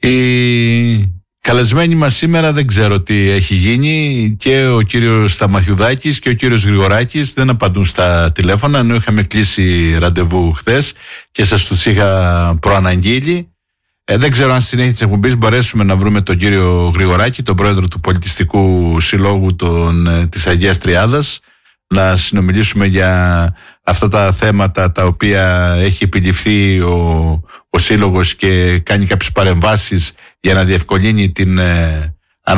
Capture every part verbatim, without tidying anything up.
Η καλεσμένη μας σήμερα δεν ξέρω τι έχει γίνει, και ο κύριος Σταμαθιουδάκης και ο κύριος Γρηγοράκης δεν απαντούν στα τηλέφωνα, ενώ είχαμε κλείσει ραντεβού χθες και σας τους είχα προαναγγείλει. Ε, δεν ξέρω αν στη συνέχεια της εκπομπής μπορέσουμε να βρούμε τον κύριο Γρηγοράκη, τον πρόεδρο του Πολιτιστικού Συλλόγου των, της Αγίας Τριάδας, να συνομιλήσουμε για αυτά τα θέματα τα οποία έχει επιληφθεί ο, ο Σύλλογος και κάνει κάποιες παρεμβάσεις για να διευκολύνει την, ε,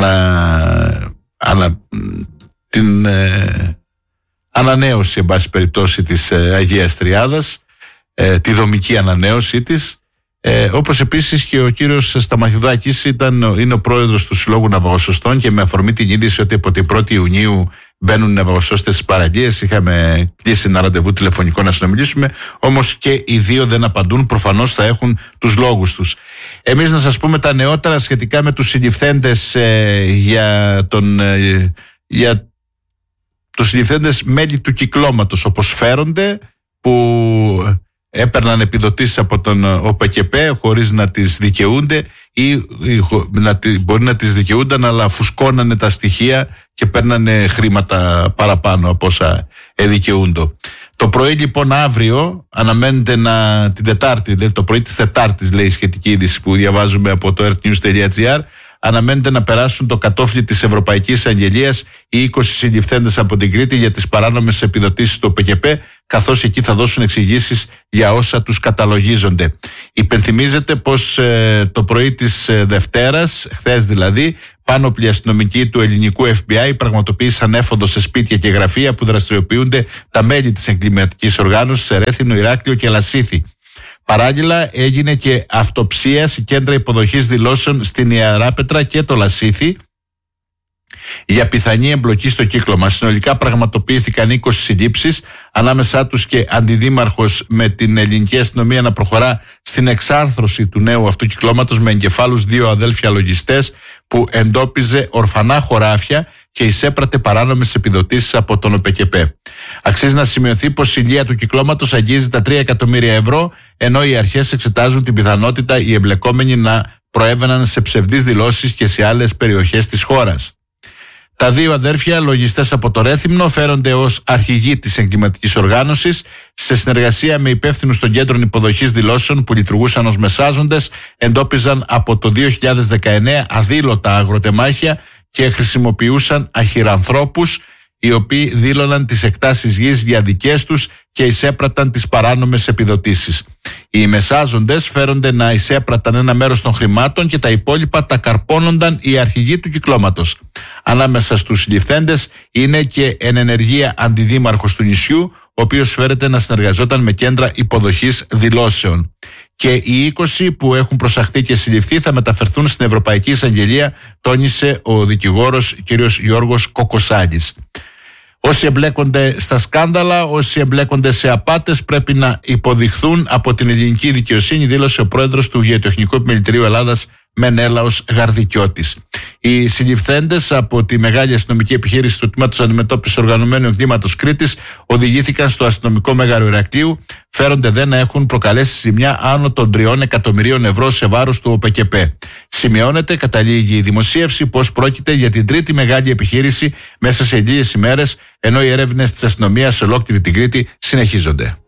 ανα, ανα, την ε, ανανέωση, εν πάση περιπτώσει, της ε, Αγίας Τριάδας, ε, τη δομική ανανέωσή της. Ε, όπως επίσης και ο κύριος Σταμαθιουδάκης ήταν, είναι ο πρόεδρος του Συλλόγου Ναυαγοσωστών, και με αφορμή την είδηση ότι από την πρώτη Ιουνίου μπαίνουν ναυαγοσώστες στις παραλίες, είχαμε κλείσει ένα ραντεβού τηλεφωνικό να συνομιλήσουμε, όμως και οι δύο δεν απαντούν, προφανώς θα έχουν τους λόγους τους. Εμείς να σας πούμε τα νεότερα σχετικά με τους συλληφθέντες ε, για, τον, ε, για τους συλληφθέντες μέλη του κυκλώματος, όπως φέρονται, που έπαιρναν επιδοτήσεις από τον ΟΠΕΚΕΠΕ χωρίς να τις δικαιούνται, ή, ή να, μπορεί να τις δικαιούνταν, αλλά φουσκώνανε τα στοιχεία και παίρνανε χρήματα παραπάνω από όσα δικαιούνται. Το πρωί λοιπόν αύριο αναμένεται να, την Τετάρτη, δηλαδή το πρωί της Τετάρτης, λέει η σχετική είδηση που διαβάζουμε από το earthnews τελεία gr, αναμένεται να περάσουν το κατόφλι της Ευρωπαϊκής Αγγελίας οι είκοσι συλληφθέντες από την Κρήτη για τις παράνομες επιδοτήσεις του ΟΠΕΚΕΠΕ, καθώς εκεί θα δώσουν εξηγήσεις για όσα τους καταλογίζονται. Υπενθυμίζεται πως ε, το πρωί της ε, Δευτέρας, χθες δηλαδή, πάνωπλοι αστυνομικοί του ελληνικού Εφ Μπι Άι πραγματοποίησαν έφοδο σε σπίτια και γραφεία που δραστηριοποιούνται τα μέλη της εγκληματικής οργάνωσης σε Ρέθυμνο, Ηράκλειο και Λασίθι. Παράλληλα έγινε και αυτοψία σε κέντρα υποδοχής δηλώσεων στην Ιεράπετρα και το Λασίθι για πιθανή εμπλοκή στο κύκλωμα. Συνολικά πραγματοποιήθηκαν είκοσι συλλήψεις, ανάμεσά τους και αντιδήμαρχος, με την ελληνική αστυνομία να προχωρά στην εξάρθρωση του νέου αυτού κυκλώματος, με εγκεφάλους δύο αδέλφια λογιστές που εντόπιζε ορφανά χωράφια και εισέπρατε παράνομες επιδοτήσεις από τον ΟΠΕΚΕΠΕ. Αξίζει να σημειωθεί πως η ηλία του κυκλώματος αγγίζει τα τρία εκατομμύρια ευρώ, ενώ οι αρχές εξετάζουν την πιθανότητα οι εμπλεκόμενοι να προέβαιναν σε ψευδείς δηλώσεις και σε άλλες περιοχές της χώρας. Τα δύο αδέρφια, λογιστές από το Ρέθυμνο, φέρονται ως αρχηγοί της εγκληματικής οργάνωσης. Σε συνεργασία με υπεύθυνους των κέντρων υποδοχής δηλώσεων που λειτουργούσαν ως μεσάζοντες, εντόπιζαν από το δύο χιλιάδες δεκαεννέα αδήλωτα αγροτεμάχια και χρησιμοποιούσαν αχυρανθρώπους, οι οποίοι δήλωναν τις εκτάσεις γης για δικές τους και εισέπραταν τις παράνομες επιδοτήσεις. Οι μεσάζοντες φέρονται να εισέπραταν ένα μέρος των χρημάτων και τα υπόλοιπα τα καρπώνονταν οι αρχηγοί του κυκλώματος. Ανάμεσα στους συλληφθέντες είναι και εν ενεργεία αντιδήμαρχος του νησιού, ο οποίος φέρεται να συνεργαζόταν με κέντρα υποδοχής δηλώσεων. Και οι είκοσι που έχουν προσαχθεί και συλληφθεί θα μεταφερθούν στην Ευρωπαϊκή Εισαγγελία, τόνισε ο δικηγόρος κ. Γιώργος Κοκοσάλης. Όσοι εμπλέκονται στα σκάνδαλα, όσοι εμπλέκονται σε απάτες, πρέπει να υποδειχθούν από την ελληνική δικαιοσύνη, δήλωσε ο πρόεδρος του Γεωτεχνικού Επιμελητηρίου Ελλάδας, Μενέλαος Γαρδικιώτης. Οι συλληφθέντες από τη μεγάλη αστυνομική επιχείρηση του Τμήματος Αντιμετώπισης Οργανωμένου Εγκλήματος Κρήτης οδηγήθηκαν στο αστυνομικό μέγαρο Ηρακλείου. Φέρονται δε να έχουν προκαλέσει ζημιά άνω των τριών εκατομμυρίων ευρώ σε βάρος του ΟΠΕΚΕΠΕ. Σημειώνεται, καταλήγει η δημοσίευση, πως πρόκειται για την τρίτη μεγάλη επιχείρηση μέσα σε λίγες ημέρες, ενώ οι έρευνες της αστυνομίας σε ολόκληρη την Κρήτη συνεχίζονται.